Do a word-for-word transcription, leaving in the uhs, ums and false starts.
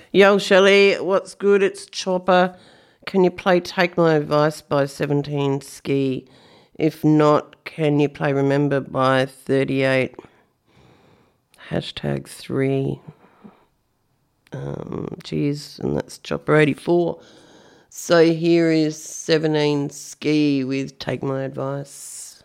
Yo, Shelley, what's good? It's Chopper. Can you play Take My Advice by seventeen Ski? If not, can you play Remember by thirty-eight? Hashtag three. Um, geez, and that's Chopper eighty-four. So here is seventeen Ski with Take My Advice.